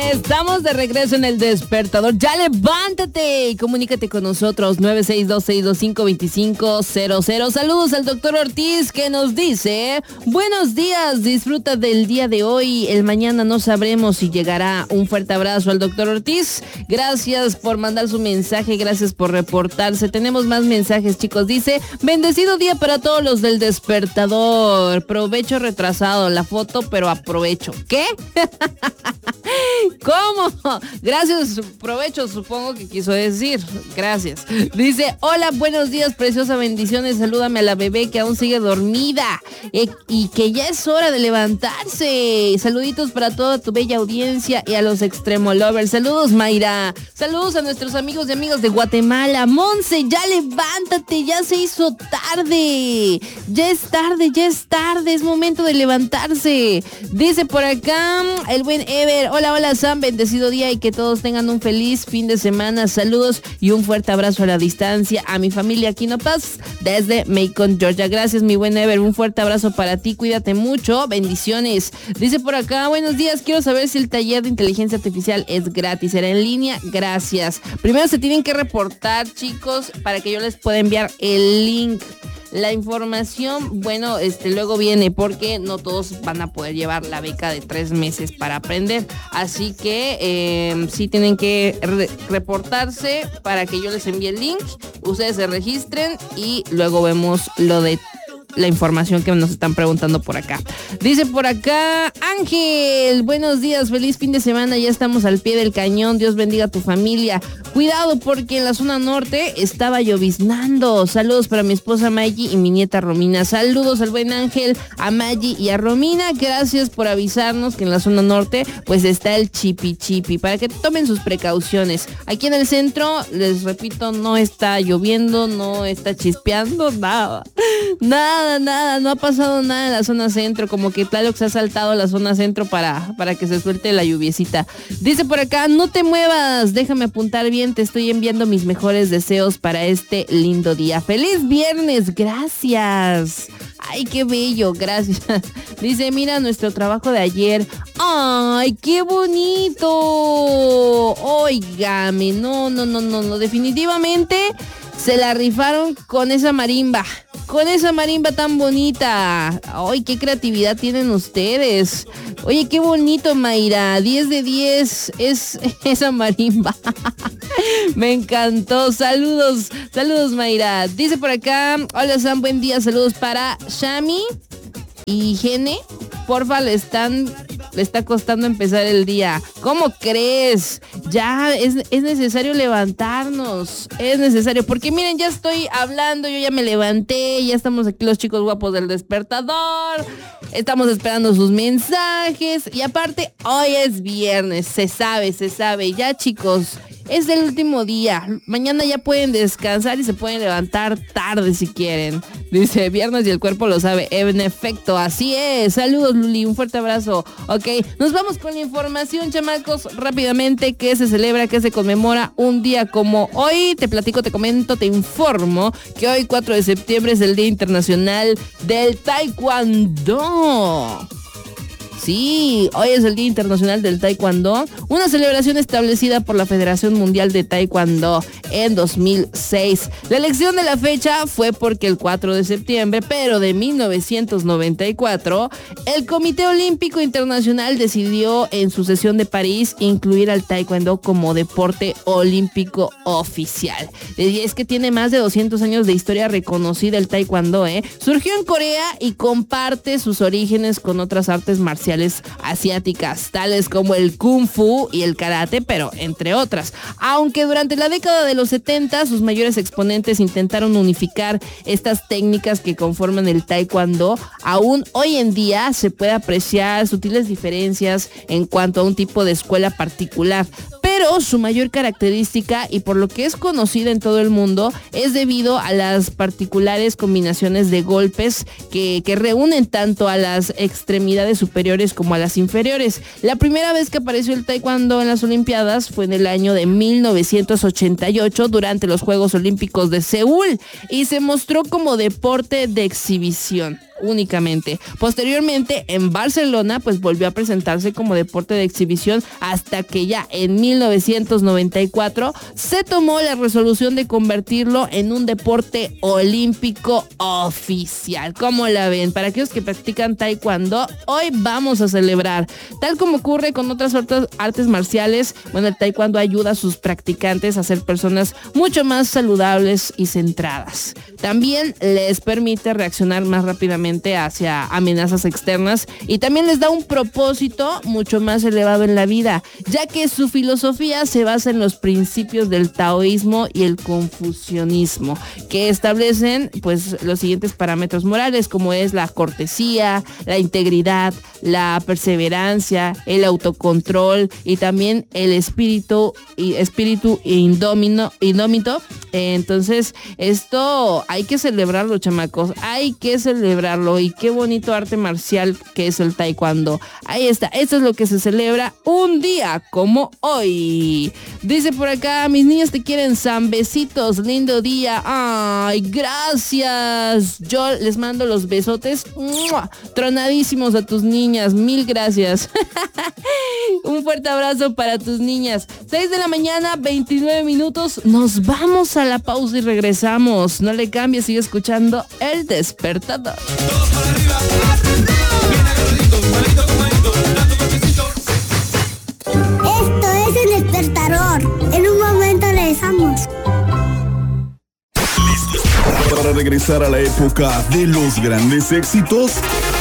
Estamos de regreso en El Despertador. Ya levántate y comunícate con nosotros 962-625-2500. Saludos al doctor Ortiz que nos dice: buenos días, disfruta del día de hoy. El mañana no sabremos si llegará. Un fuerte abrazo al doctor Ortiz. Gracias por mandar su mensaje, gracias por reportarse. Tenemos más mensajes, chicos. Dice: bendecido día para todos los del Despertador. Provecho retrasado, la foto, pero aprovecho. ¿Qué? ¿Cómo? Gracias, provecho, supongo que quiso decir. Gracias. Dice: hola, buenos días, preciosa, bendiciones. Salúdame a la bebé que aún sigue dormida y que ya es hora de levantarse. Saluditos para toda tu bella audiencia y a los Extremo Lovers. Saludos, Mayra. Saludos a nuestros amigos y amigas de Guatemala. Monse, ya levántate, ya se hizo tarde. Ya es tarde, es momento de levantarse. Dice por acá el buen Ever: hola, hola Sam, bendecido día y que todos tengan un feliz fin de semana. Saludos y un fuerte abrazo a la distancia a mi familia Aquino Paz desde Macon, Georgia. Gracias, mi buen Ever, un fuerte abrazo para ti, cuídate mucho, bendiciones. Dice por acá: buenos días, quiero saber si el taller de inteligencia artificial es gratis, será en línea. Gracias. Primero se tienen que reportar, chicos, para que yo les pueda enviar el link. La información, bueno, luego viene, porque no todos van a poder llevar la beca de 3 meses para aprender. Así que sí tienen que reportarse para que yo les envíe el link. Ustedes se registren y luego vemos lo de la información que nos están preguntando por acá. Dice por acá Ángel: buenos días, feliz fin de semana, ya estamos al pie del cañón, Dios bendiga a tu familia. Cuidado porque en la zona norte estaba lloviznando. Saludos para mi esposa Maggie y mi nieta Romina. Saludos al buen Ángel, a Maggie y a Romina. Gracias por avisarnos que en la zona norte pues está el chipi para que tomen sus precauciones. Aquí en el centro, les repito, no está lloviendo, no está chispeando, nada, no ha pasado nada en la zona centro. Como que Tlaloc se ha saltado la zona centro para que se suelte la lluviecita. Dice por acá: no te muevas, déjame apuntar bien, te estoy enviando mis mejores deseos para este lindo día. ¡Feliz viernes! ¡Gracias! ¡Ay, qué bello! Gracias. Dice: mira nuestro trabajo de ayer. ¡Ay, qué bonito! Óigame, no, definitivamente se la rifaron con esa marimba tan bonita. ¡Ay, qué creatividad tienen ustedes! Oye, qué bonito, Mayra. 10 de 10 es esa marimba. Me encantó. Saludos, Mayra. Dice por acá: hola Sam, buen día. Saludos para Shami y Gene. Porfa, le está costando empezar el día. ¿Cómo crees? Ya es necesario levantarnos. Es necesario, porque miren, ya estoy hablando, yo ya me levanté, ya estamos aquí los chicos guapos del Despertador. Estamos esperando sus mensajes. Y aparte, hoy es viernes, se sabe. Ya, chicos, es el último día. Mañana ya pueden descansar y se pueden levantar tarde si quieren. Dice: viernes y el cuerpo lo sabe. En efecto, así es. Saludos, Luli, un fuerte abrazo. Ok, nos vamos con la información, chamacos, rápidamente. ¿Qué se celebra, qué se conmemora un día como hoy? Te platico, te comento, te informo que hoy, 4 de septiembre, es el Día Internacional del Taekwondo. Sí, hoy es el Día Internacional del Taekwondo, una celebración establecida por la Federación Mundial de Taekwondo en 2006. La elección de la fecha fue porque el 4 de septiembre, pero de 1994, el Comité Olímpico Internacional decidió en su sesión de París incluir al Taekwondo como deporte olímpico oficial. Y es que tiene más de 200 años de historia reconocida el Taekwondo, Surgió en Corea y comparte sus orígenes con otras artes marciales asiáticas, tales como el Kung Fu y el Karate, pero entre otras. Aunque durante la década de los 70 sus mayores exponentes intentaron unificar estas técnicas que conforman el Taekwondo, aún hoy en día se puede apreciar sutiles diferencias en cuanto a un tipo de escuela particular. Pero su mayor característica, y por lo que es conocida en todo el mundo, es debido a las particulares combinaciones de golpes que reúnen tanto a las extremidades superiores como a las inferiores. La primera vez que apareció el taekwondo en las Olimpiadas fue en el año de 1988 durante los Juegos Olímpicos de Seúl y se mostró como deporte de exhibición. únicamente. Posteriormente, en Barcelona, pues volvió a presentarse como deporte de exhibición hasta que ya en 1994 se tomó la resolución de convertirlo en un deporte olímpico oficial. ¿Cómo la ven? Para aquellos que practican taekwondo, hoy vamos a celebrar. Tal como ocurre con otras artes marciales, bueno, el taekwondo ayuda a sus practicantes a ser personas mucho más saludables y centradas. También les permite reaccionar más rápidamente hacia amenazas externas y también les da un propósito mucho más elevado en la vida, ya que su filosofía se basa en los principios del taoísmo y el confucianismo, que establecen pues los siguientes parámetros morales, como es la cortesía, la integridad, la perseverancia, el autocontrol y también el espíritu indómito. Entonces, esto hay que celebrarlo, chamacos, hay que celebrarlo, y qué bonito arte marcial que es el taekwondo. Ahí está, esto es lo que se celebra un día como hoy. Dice por acá, mis niñas te quieren, San, besitos, lindo día. Ay, gracias. Yo les mando los besotes tronadísimos a tus niñas, mil gracias. Un fuerte abrazo para tus niñas. 6 de la mañana, 29 minutos. Nos vamos a la pausa y regresamos. No le cambies, sigue escuchando El Despertador. Esto es El Despertador. En un momento regresamos. Para regresar a la época de los grandes éxitos,